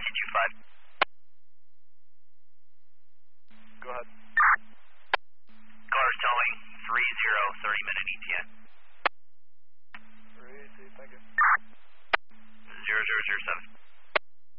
225. Go ahead. Car's towing 30, 30-minute ETA. 380, thank you. 0007.